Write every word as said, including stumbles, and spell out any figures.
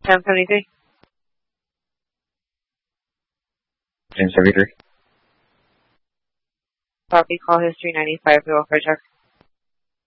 ten seventy-three. ten seventy-three. Copy, call history ninety-five, the welfare check.